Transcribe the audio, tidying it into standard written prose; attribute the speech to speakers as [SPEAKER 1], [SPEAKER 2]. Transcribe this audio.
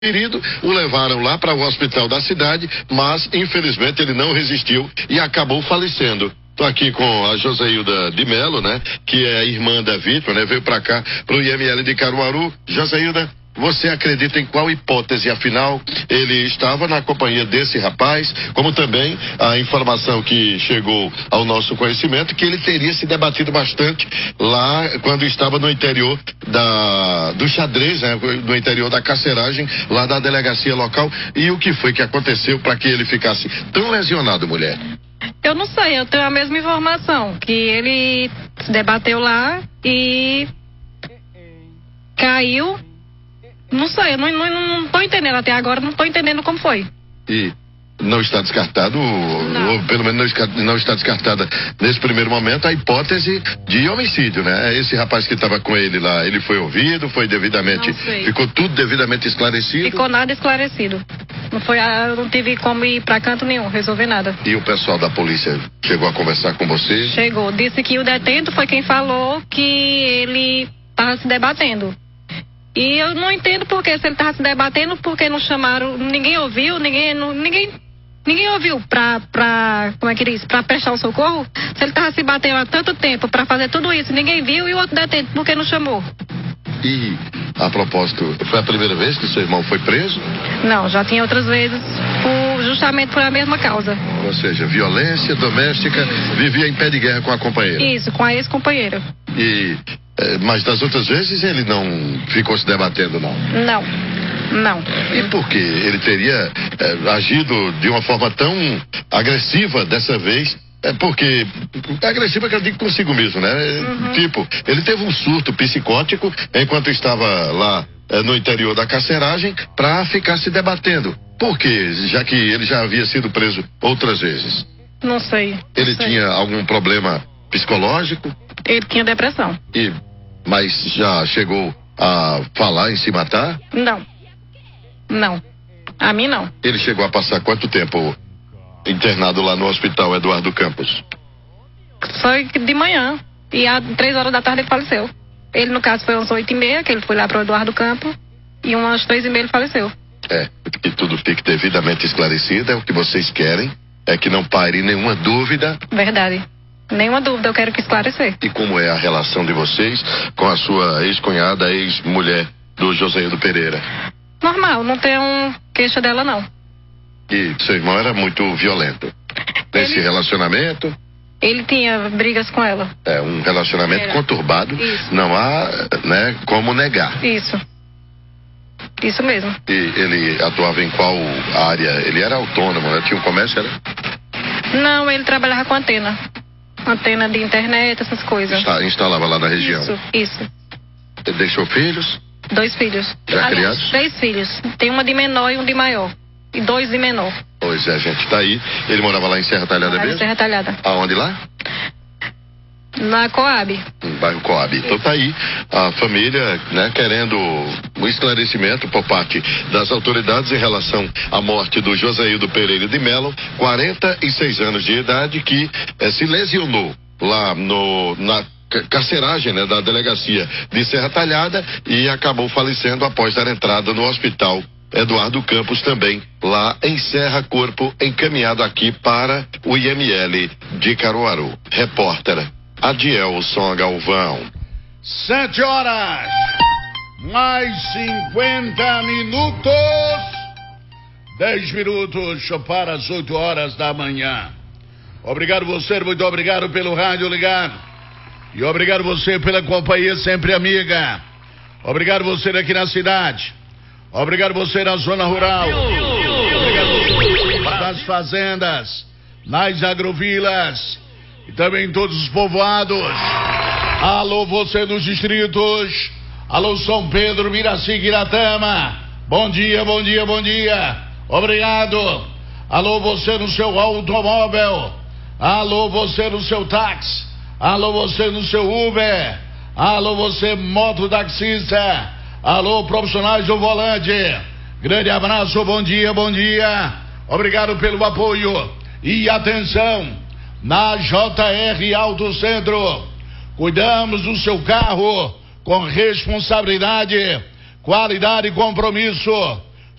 [SPEAKER 1] ferido, o levaram lá para o hospital da cidade, mas infelizmente ele não resistiu e acabou falecendo. Estou aqui com a Joseilda de Melo, né? Que é a irmã da vítima, né? Veio para cá, para o IML de Caruaru. Joseilda, você acredita em qual hipótese? Afinal, ele estava na companhia desse rapaz, como também a informação que chegou ao nosso conhecimento, que ele teria se debatido bastante lá quando estava no interior do xadrez, né? No interior da carceragem, lá da delegacia local. E o que foi que aconteceu para que ele ficasse tão lesionado, mulher?
[SPEAKER 2] Eu não sei, eu tenho a mesma informação, que ele se debateu lá e caiu. Não sei, eu não tô entendendo até agora, não tô entendendo como foi.
[SPEAKER 1] E não está descartado, ou pelo menos não está descartada nesse primeiro momento a hipótese de homicídio, né? Esse rapaz que estava com ele lá, ele foi ouvido, foi devidamente, ficou tudo devidamente esclarecido?
[SPEAKER 2] Ficou nada esclarecido. Não tive como ir pra canto nenhum, resolver nada.
[SPEAKER 1] E o pessoal da polícia chegou a conversar com você?
[SPEAKER 2] Chegou, disse que o detento foi quem falou que ele estava se debatendo. E eu não entendo porque, se ele estava se debatendo, porque não chamaram, ninguém ouviu, ninguém ouviu como é que diz, pra prestar o socorro. Se ele estava se batendo há tanto tempo pra fazer tudo isso, ninguém viu, e o outro detento, por que não chamou?
[SPEAKER 1] E, a propósito, foi a primeira vez que seu irmão foi preso?
[SPEAKER 2] Não, já tinha outras vezes, justamente por a mesma causa.
[SPEAKER 1] Ou seja, violência doméstica, vivia em pé de guerra com a companheira?
[SPEAKER 2] Isso, com a ex-companheira.
[SPEAKER 1] Mas das outras vezes ele não ficou se debatendo, não?
[SPEAKER 2] Não.
[SPEAKER 1] E por que ele teria agido de uma forma tão agressiva dessa vez? Porque agressiva que eu digo consigo mesmo, né? Tipo, ele teve um surto psicótico enquanto estava lá no interior da carceragem para ficar se debatendo. Por quê? Já que ele já havia sido preso outras vezes.
[SPEAKER 2] Não sei.
[SPEAKER 1] Ele tinha algum problema psicológico?
[SPEAKER 2] Ele tinha depressão.
[SPEAKER 1] Mas já chegou a falar em se matar?
[SPEAKER 2] Não. A mim não.
[SPEAKER 1] Ele chegou a passar quanto tempo internado lá no hospital Eduardo Campos?
[SPEAKER 2] Foi de manhã. E às 3 horas da tarde ele faleceu. Ele, no caso, foi às 8h30, que ele foi lá pro Eduardo Campos. E umas 3h30 ele faleceu.
[SPEAKER 1] Que tudo fique devidamente esclarecido. É o que vocês querem. É que não pare nenhuma dúvida.
[SPEAKER 2] Verdade. Nenhuma dúvida, eu quero que esclarecer.
[SPEAKER 1] E como é a relação de vocês com a sua ex-cunhada, ex-mulher do Joseildo Pereira?
[SPEAKER 2] Normal, não tenho queixa dela, não.
[SPEAKER 1] E seu irmão era muito violento nesse relacionamento?
[SPEAKER 2] Ele tinha brigas com ela.
[SPEAKER 1] Um relacionamento conturbado.
[SPEAKER 2] Isso.
[SPEAKER 1] Não há, né, como negar.
[SPEAKER 2] Isso mesmo.
[SPEAKER 1] E ele atuava em qual área? Ele era autônomo, né? Tinha um comércio, era?
[SPEAKER 2] Não, ele trabalhava com antena de internet, essas coisas.
[SPEAKER 1] Instalava lá na região.
[SPEAKER 2] Isso.
[SPEAKER 1] Ele deixou filhos?
[SPEAKER 2] 2 filhos.
[SPEAKER 1] Já criados?
[SPEAKER 2] 3 filhos. Tem uma de menor e um de maior. E 2 de menor.
[SPEAKER 1] Pois é, gente, tá aí. Ele morava lá em Serra Talhada mesmo?
[SPEAKER 2] Em Serra Talhada.
[SPEAKER 1] Aonde lá?
[SPEAKER 2] Na Coab.
[SPEAKER 1] No bairro Coab. Então tá aí a família, né, querendo um esclarecimento por parte das autoridades em relação à morte do Joseildo Pereira de Melo, 46 anos de idade, que se lesionou lá na carceragem, né, da delegacia de Serra Talhada e acabou falecendo após dar entrada no hospital Eduardo Campos, também lá em Serra, corpo encaminhado aqui para o IML de Caruaru. Repórter Adielson Galvão.
[SPEAKER 3] 7 horas, mais 50 minutos, 10 minutos para as 8 horas da manhã. Obrigado você, muito obrigado pelo rádio ligado. E obrigado você pela companhia sempre amiga. Obrigado você aqui na cidade. Obrigado você na zona rural. Obrigado você nas fazendas, nas agrovilas e também em todos os povoados. Alô você nos distritos. Alô São Pedro, Miraci, Guiratama. Bom dia. Obrigado. Alô você no seu automóvel. Alô você no seu táxi. Alô você no seu Uber. Alô você mototaxista. Alô, profissionais do volante. Grande abraço, bom dia. Obrigado pelo apoio. E atenção, na JR Auto Centro, cuidamos do seu carro com responsabilidade, qualidade e compromisso.